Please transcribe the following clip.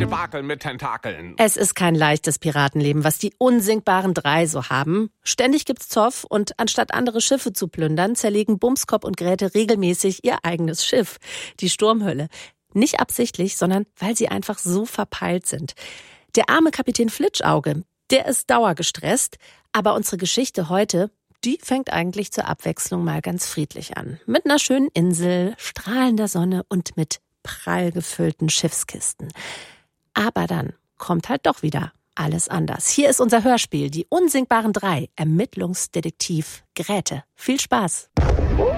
Debakel mit Tentakeln. Es ist kein leichtes Piratenleben, was die unsinkbaren 3 so haben. Ständig gibt's Zoff und anstatt andere Schiffe zu plündern, zerlegen Bumskop und Grete regelmäßig ihr eigenes Schiff, die Sturmhölle. Nicht absichtlich, sondern weil sie einfach so verpeilt sind. Der arme Kapitän Flitschauge, der ist dauergestresst, aber unsere Geschichte heute, die fängt eigentlich zur Abwechslung mal ganz friedlich an. Mit einer schönen Insel, strahlender Sonne und mit prall gefüllten Schiffskisten. Aber dann kommt halt doch wieder alles anders. Hier ist unser Hörspiel, die unsinkbaren 3, Ermittlungsdetektiv Grete. Viel Spaß!